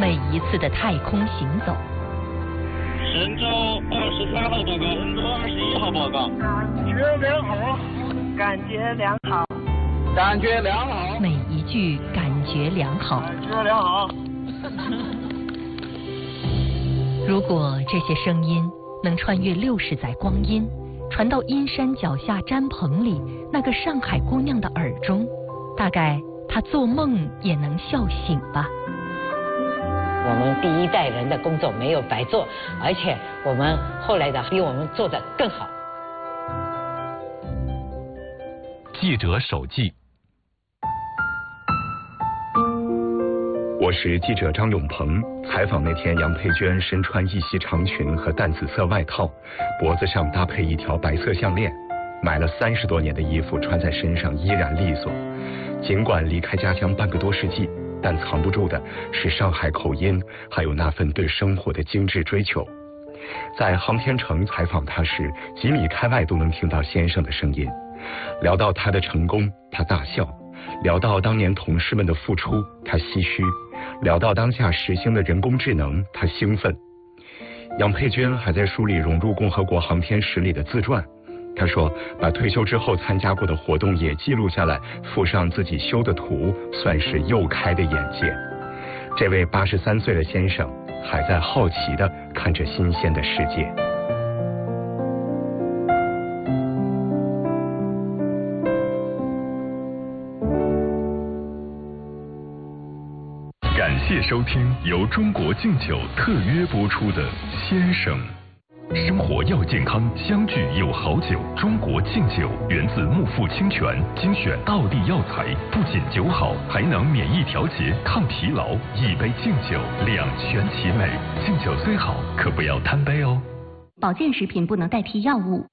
每一次的太空行走。 神舟23号报告，神舟21号报告。 感觉良好，感觉良好， 感觉良好。 每一句感觉良好。 感觉良好。 如果这些声音能穿越60载光阴，传到阴山脚下毡棚里那个上海姑娘的耳中，大概她做梦也能笑醒吧。 我们第一代人的工作没有白做，而且我们后来的比我们做得更好。 记者手记。 我是记者张永鹏，采访那天杨佩娟身穿一袭长裙和淡紫色外套，脖子上搭配一条白色项链，买了30多年的衣服穿在身上依然利索。尽管离开家乡半个多世纪，但藏不住的是上海口音，还有那份对生活的精致追求。在航天城采访他时，几米开外都能听到先生的声音。聊到他的成功，他大笑；聊到当年同事们的付出，他唏嘘；聊到当下实行的人工智能，他兴奋。杨佩娟还在书里融入共和国航天史里的自传。他说把退休之后参加过的活动也记录下来，附上自己修的图，算是又开的眼界。这位83岁的先生还在好奇地看着新鲜的世界。 感谢收听由中国敬酒特约播出的《先生》。生活要健康，相聚有好酒。中国敬酒源自木富清泉，精选道地药材，不仅酒好，还能免疫调节、抗疲劳。一杯敬酒，两全其美。敬酒虽好，可不要贪杯哦。 保健食品不能代替药物。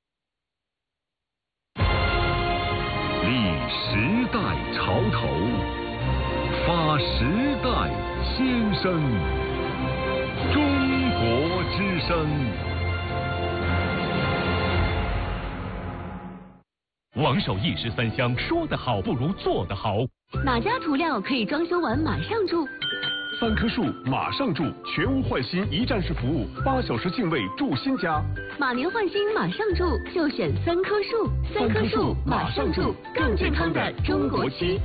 立时代潮头，发时代先声。中国之声。 王守义13香，说得好不如做得好。 哪家涂料可以装修完马上住 ？3棵树马上住，全屋换新一站式服务，8小时净位住新家。 马年换新马上住，就选3棵树。3棵树马上住，更健康的中国期。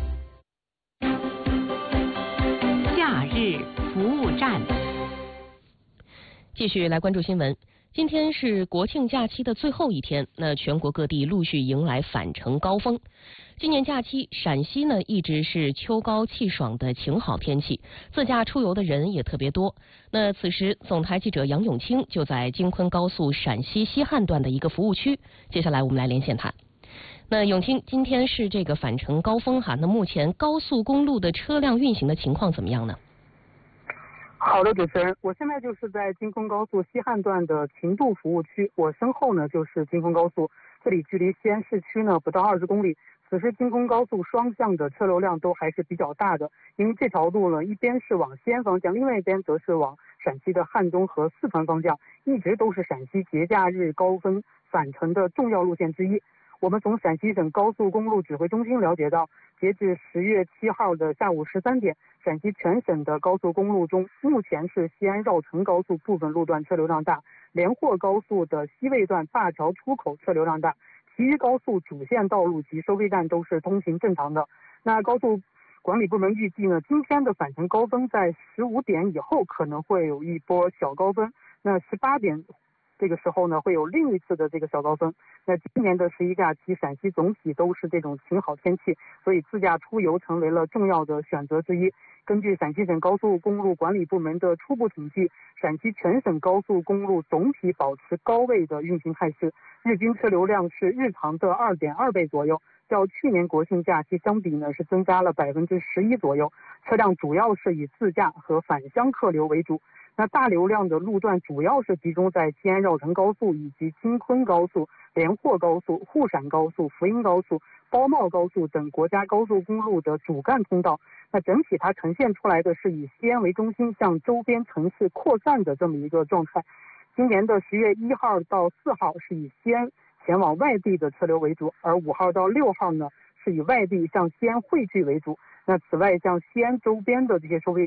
假日服务站。 继续来关注新闻。今天是国庆假期的最后一天，那全国各地陆续迎来返程高峰。今年假期，陕西呢一直是秋高气爽的晴好天气，自驾出游的人也特别多。那此时，总台记者杨永清就在京昆高速陕西西汉段的一个服务区，接下来我们来连线他。那永清，今天是这个返程高峰哈，那目前高速公路的车辆运行的情况怎么样呢？ 好的，主持人，我现在就是在京昆高速西汉段的秦渡服务区，我身后呢就是京昆高速，这里距离西安市区呢不到20公里。此时京昆高速双向的车流量都还是比较大的，因为这条路呢一边是往西安方向，另外一边则是往陕西的汉中和四川方向，一直都是陕西节假日高峰返程的重要路线之一。我们从陕西省高速公路指挥中心了解到，截至10月7号的下午13点，陕西全省的高速公路中，目前是西安绕城高速部分路段车流量大，连霍高速的西魏段灞桥出口车流量大，其余高速主线道路及收费站都是通行正常的。那高速管理部门预计呢，今天的返程高峰在15点以后可能会有一波小高峰，那18点这个时候呢，会有另一次的这个小高峰。那今年的11假期，陕西总体都是这种晴好天气，所以自驾出游成为了重要的选择之一。根据陕西省高速公路管理部门的初步统计，陕西全省高速公路总体保持高位的运行态势，日均车流量是日常的2.2倍左右，较去年国庆假期相比呢，是增加了11%左右。车辆主要是以自驾和返乡客流为主。那大流量的路段主要是集中在西安绕城高速以及京昆高速、连霍高速、沪陕高速、福阴高速、包茂高速等国家高速公路的主干通道。那整体它呈现出来的是以西安为中心向周边城市扩散的这么一个状态。今年的10月1号到4号是以西安前往外地的车流为主，而5号到6号呢是以外地向西安汇聚为主。那此外，像西安周边的这些收费